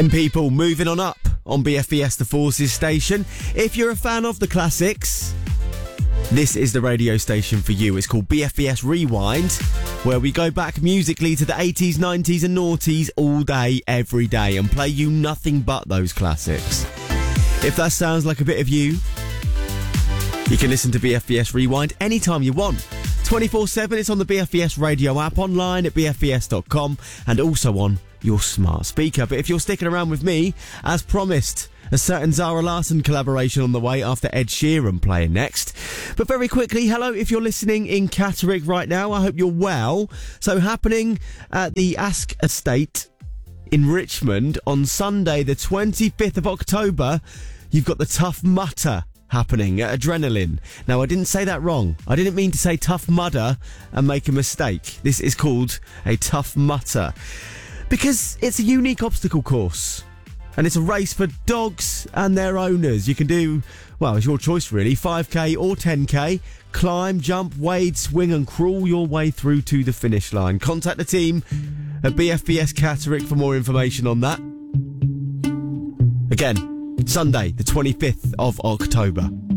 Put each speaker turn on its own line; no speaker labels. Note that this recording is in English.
And people, moving on up on BFBS The Forces station. If you're a fan of the classics, this is the radio station for you. It's called BFBS Rewind, where we go back musically to the 80s, 90s and noughties all day, every day, and play you nothing but those classics. If that sounds like a bit of you, you can listen to BFBS Rewind anytime you want. 24/7, it's on the BFBS radio app, online at bfbs.com, and also on your smart speaker. But if you're sticking around with me, as promised, a certain Zara Larsson collaboration on the way after Ed Sheeran playing next. But very quickly, hello, if you're listening in Catterick right now, I hope you're well. So happening at the Ask Estate in Richmond on Sunday, the 25th of October, you've got the Tough Mudder happening at Adrenaline. Now, I didn't say that wrong. I didn't mean to say Tough Mudder and make a mistake. This is called a Tough Mudder because it's a unique obstacle course. And it's a race for dogs and their owners. You can do, well, it's your choice really, 5k or 10k. Climb, jump, wade, swing and crawl your way through to the finish line. Contact the team at BFBS Catterick for more information on that. Again, Sunday, the 25th of October.